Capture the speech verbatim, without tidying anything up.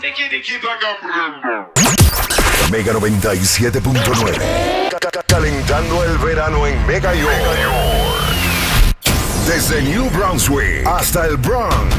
Mega noventa y siete punto nueve. Calentando el verano en Mega York. Desde New Brunswick hasta el Bronx.